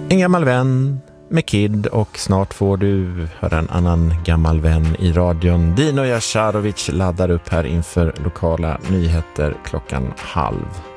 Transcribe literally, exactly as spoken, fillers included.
En gammal vän med Kid, och snart får du höra en annan gammal vän i radion. Dino Jasharovic laddar upp här inför lokala nyheter klockan halv